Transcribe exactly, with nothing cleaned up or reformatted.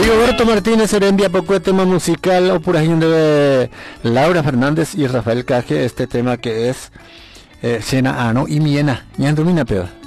Rigoberto Martínez Herendia, poco de tema musical o por ahí de Laura Fernández y Rafael Caje, este tema que es eh, Sena Ano y Miena, ya en domina peor.